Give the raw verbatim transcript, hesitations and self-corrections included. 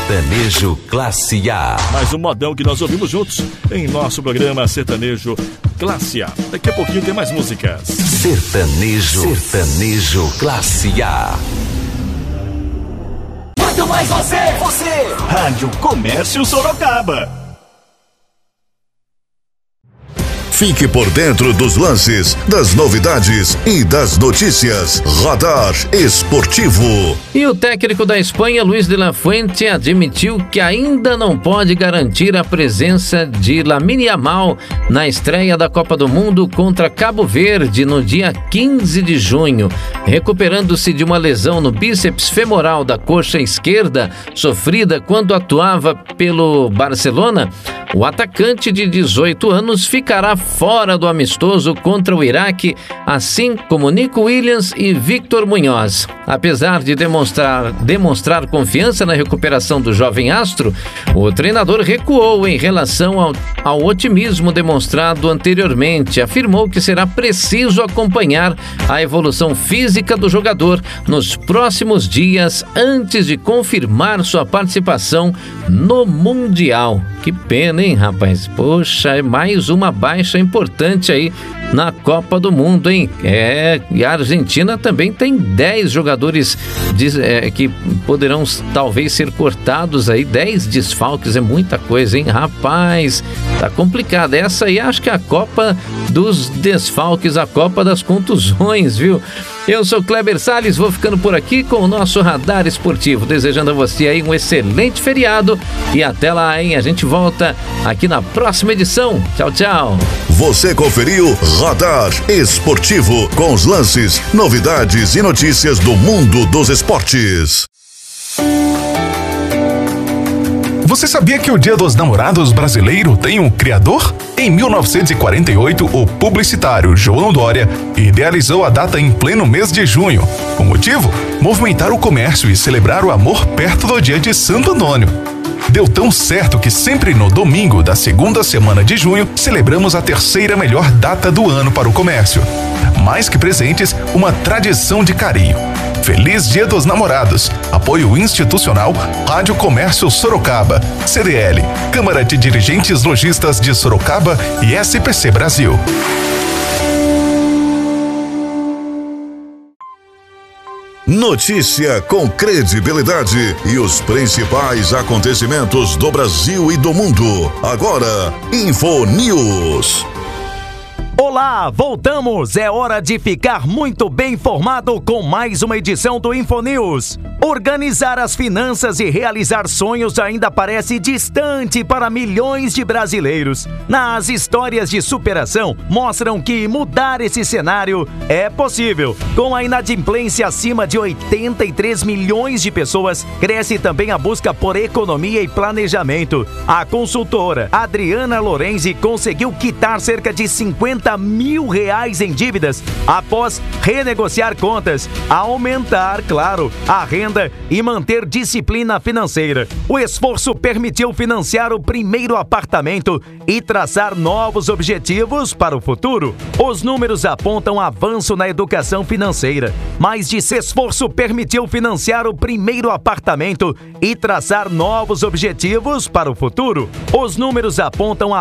Sertanejo Classe A. Mais um modão que nós ouvimos juntos em nosso programa Sertanejo Classe A. Daqui a pouquinho tem mais músicas. Sertanejo, Sertanejo Classe A. Muito mais você, você. Rádio Comércio Sorocaba. Fique por dentro dos lances, das novidades e das notícias. Radar Esportivo. E o técnico da Espanha, Luis de la Fuente, admitiu que ainda não pode garantir a presença de Lamine Yamal na estreia da Copa do Mundo contra Cabo Verde no dia quinze de junho. Recuperando-se de uma lesão no bíceps femoral da coxa esquerda, sofrida quando atuava pelo Barcelona, o atacante de dezoito anos ficará fora do amistoso contra o Iraque, assim como Nico Williams e Victor Munhoz. Apesar de demonstrar, demonstrar confiança na recuperação do jovem astro, o treinador recuou em relação ao, ao otimismo demonstrado anteriormente. Afirmou que será preciso acompanhar a evolução física do jogador nos próximos dias antes de confirmar sua participação no Mundial. Que pena, hein, rapaz? Poxa, é mais uma baixa importante aí na Copa do Mundo, hein? É, e a Argentina também tem dez jogadores de, é, que poderão talvez ser cortados aí, dez desfalques, é muita coisa, hein? Rapaz, tá complicado. Essa aí acho que é a Copa dos desfalques, a Copa das contusões, viu? Eu sou Kleber Salles, vou ficando por aqui com o nosso Radar Esportivo, desejando a você aí um excelente feriado e até lá, hein? A gente volta aqui na próxima edição. Tchau, tchau. Você conferiu Radar Esportivo com os lances, novidades e notícias do mundo dos esportes. Você sabia que o Dia dos Namorados brasileiro tem um criador? Em mil novecentos e quarenta e oito, o publicitário João Dória idealizou a data em pleno mês de junho. O motivo? Movimentar o comércio e celebrar o amor perto do dia de Santo Antônio. Deu tão certo que sempre no domingo da segunda semana de junho celebramos a terceira melhor data do ano para o comércio. Mais que presentes, uma tradição de carinho. Feliz Dia dos Namorados. Apoio institucional Rádio Comércio Sorocaba, C D L, Câmara de Dirigentes Lojistas de Sorocaba e S P C Brasil. Notícia com credibilidade e os principais acontecimentos do Brasil e do mundo. Agora, Info News. Olá, voltamos! É hora de ficar muito bem informado com mais uma edição do InfoNews. Organizar as finanças e realizar sonhos ainda parece distante para milhões de brasileiros. Nas histórias de superação, mostram que mudar esse cenário é possível. Com a inadimplência acima de oitenta e três milhões de pessoas, cresce também a busca por economia e planejamento. A consultora Adriana Lorenzi conseguiu quitar cerca de cinquenta mil reais em dívidas após renegociar contas, aumentar, claro, a renda e manter disciplina financeira. O esforço permitiu financiar o primeiro apartamento e traçar novos objetivos para o futuro. Os números apontam avanço na educação financeira. Mais de esse esforço permitiu financiar o primeiro apartamento e traçar novos objetivos para o futuro. Os números apontam